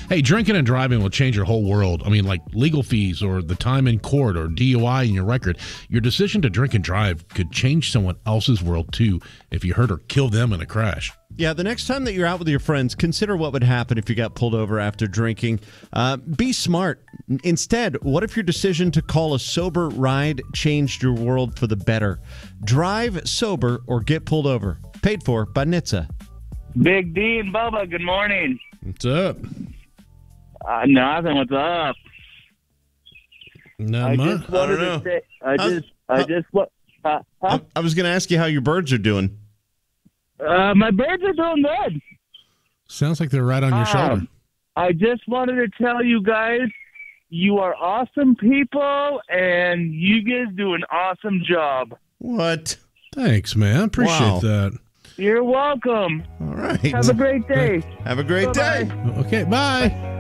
Hey, drinking and driving will change your whole world. I mean, like legal fees or the time in court or DUI in your record. Your decision to drink and drive could change someone else's world, too, if you hurt or kill them in a crash. Yeah, the next time that you're out with your friends, consider what would happen if you got pulled over after drinking. Be smart. Instead, what if your decision to call a sober ride changed your world for the better? Drive sober or get pulled over. Paid for by NHTSA. Big D and Bubba, good morning. What's up? Nothing. What's up? Not much. I was going to ask you how your birds are doing. My birds are doing good. Sounds like they're right on your shoulder. I just wanted to tell you guys, you are awesome people, and you guys do an awesome job. What? Thanks, man. Appreciate that. You're welcome. All right. Have a great day. Have a great day. Okay, bye.